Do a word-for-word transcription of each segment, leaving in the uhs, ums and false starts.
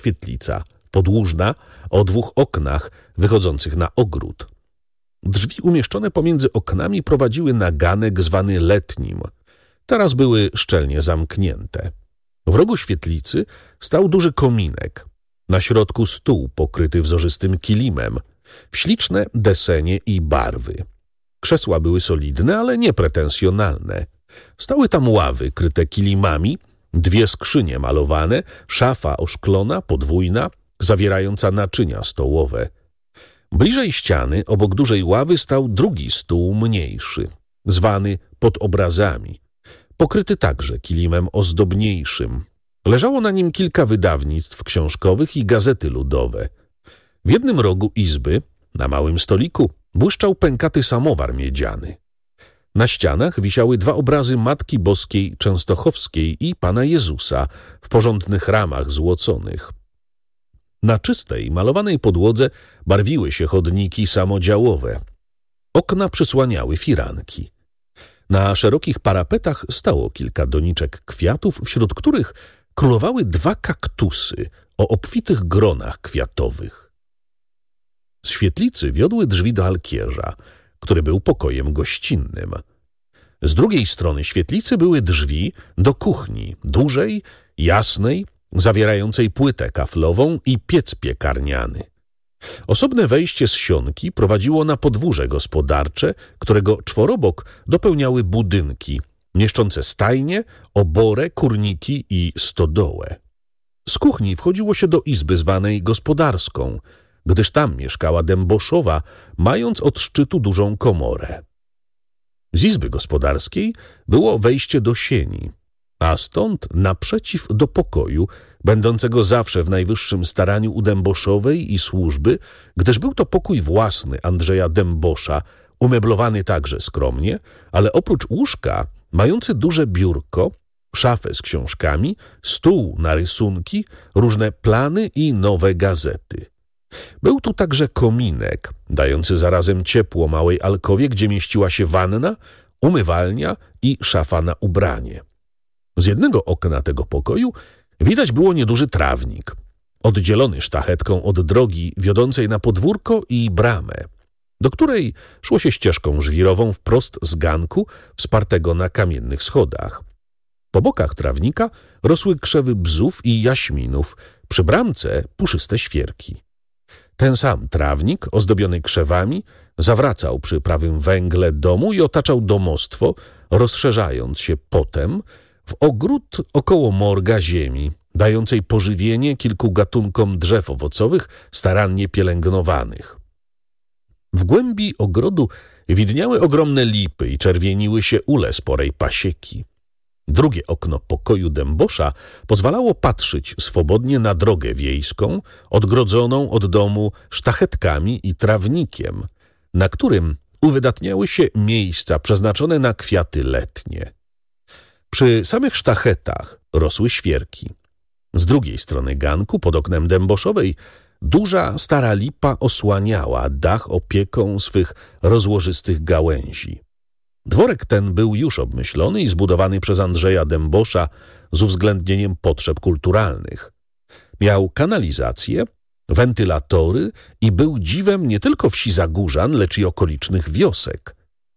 świetlica, podłużna, o dwóch oknach wychodzących na ogród. Drzwi umieszczone pomiędzy oknami prowadziły na ganek zwany letnim. Teraz były szczelnie zamknięte. W rogu świetlicy stał duży kominek. Na środku stół pokryty wzorzystym kilimem, w śliczne desenie i barwy. Krzesła były solidne, ale niepretensjonalne. Stały tam ławy kryte kilimami, dwie skrzynie malowane, szafa oszklona, podwójna, zawierająca naczynia stołowe. Bliżej ściany, obok dużej ławy, stał drugi stół mniejszy, zwany pod obrazami, pokryty także kilimem ozdobniejszym. Leżało na nim kilka wydawnictw książkowych i gazety ludowe. W jednym rogu izby, na małym stoliku, błyszczał pękaty samowar miedziany. Na ścianach wisiały dwa obrazy Matki Boskiej Częstochowskiej i Pana Jezusa w porządnych ramach złoconych. Na czystej, malowanej podłodze barwiły się chodniki samodziałowe. Okna przysłaniały firanki. Na szerokich parapetach stało kilka doniczek kwiatów, wśród których królowały dwa kaktusy o obfitych gronach kwiatowych. Z świetlicy wiodły drzwi do alkierza, który był pokojem gościnnym. Z drugiej strony świetlicy były drzwi do kuchni, dużej, jasnej, zawierającej płytę kaflową i piec piekarniany. Osobne wejście z sionki prowadziło na podwórze gospodarcze, którego czworobok dopełniały budynki, mieszczące stajnie, oborę, kurniki i stodołę. Z kuchni wchodziło się do izby zwanej gospodarską, gdyż tam mieszkała Dęboszowa, mając od szczytu dużą komorę. Z izby gospodarskiej było wejście do sieni, a stąd naprzeciw do pokoju, będącego zawsze w najwyższym staraniu u Dęboszowej i służby, gdyż był to pokój własny Andrzeja Dębosza, umeblowany także skromnie, ale oprócz łóżka mający duże biurko, szafę z książkami, stół na rysunki, różne plany i nowe gazety. Był tu także kominek, dający zarazem ciepło małej alkowie, gdzie mieściła się wanna, umywalnia i szafa na ubranie. Z jednego okna tego pokoju widać było nieduży trawnik, oddzielony sztachetką od drogi wiodącej na podwórko i bramę, do której szło się ścieżką żwirową wprost z ganku, wspartego na kamiennych schodach. Po bokach trawnika rosły krzewy bzów i jaśminów, przy bramce puszyste świerki. Ten sam trawnik, ozdobiony krzewami, zawracał przy prawym węgle domu i otaczał domostwo, rozszerzając się potem w ogród około morga ziemi, dającej pożywienie kilku gatunkom drzew owocowych starannie pielęgnowanych. W głębi ogrodu widniały ogromne lipy i czerwieniły się ule sporej pasieki. Drugie okno pokoju Dębosza pozwalało patrzeć swobodnie na drogę wiejską, odgrodzoną od domu sztachetkami i trawnikiem, na którym uwydatniały się miejsca przeznaczone na kwiaty letnie. Przy samych sztachetach rosły świerki. Z drugiej strony ganku, pod oknem Dęboszowej, duża stara lipa osłaniała dach opieką swych rozłożystych gałęzi. Dworek ten był już obmyślony i zbudowany przez Andrzeja Dębosza z uwzględnieniem potrzeb kulturalnych. Miał kanalizację, wentylatory i był dziwem nie tylko wsi Zagórzan, lecz i okolicznych wiosek.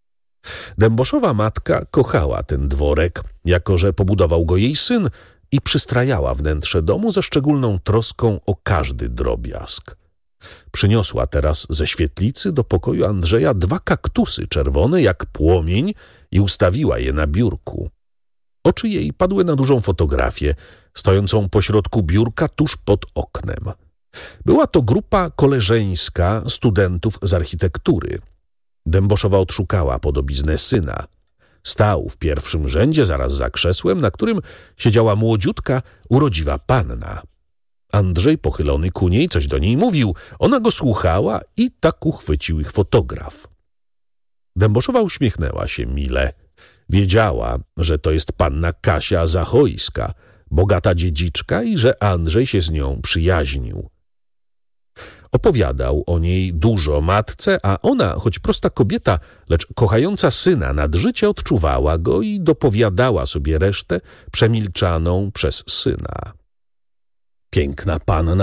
Dęboszowa matka kochała ten dworek, jako że pobudował go jej syn i przystrajała wnętrze domu ze szczególną troską o każdy drobiazg. Przyniosła teraz ze świetlicy do pokoju Andrzeja dwa kaktusy czerwone jak płomień i ustawiła je na biurku. Oczy jej padły na dużą fotografię, stojącą pośrodku biurka tuż pod oknem. Była to grupa koleżeńska studentów z architektury. Dęboszowa odszukała podobiznę syna. Stał w pierwszym rzędzie, zaraz za krzesłem, na którym siedziała młodziutka, urodziwa panna. Andrzej, pochylony ku niej, coś do niej mówił. Ona go słuchała i tak uchwycił ich fotograf. Dęboszowa uśmiechnęła się mile. Wiedziała, że to jest panna Kasia Zachojska, bogata dziedziczka i że Andrzej się z nią przyjaźnił. Opowiadał o niej dużo matce, a ona, choć prosta kobieta, lecz kochająca syna nad życie, odczuwała go i dopowiadała sobie resztę przemilczaną przez syna. Piękna panna